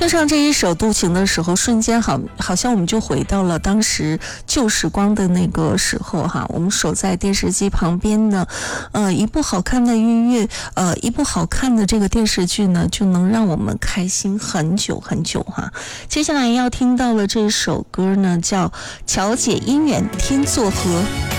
听上这一首《渡情》的时候，瞬间好像我们就回到了当时旧时光的那个时候哈。我们守在电视机旁边呢，一部好看的音乐，一部好看的这个电视剧呢，就能让我们开心很久很久哈。接下来要听到的这首歌呢，叫《巧姐姻缘天作合》。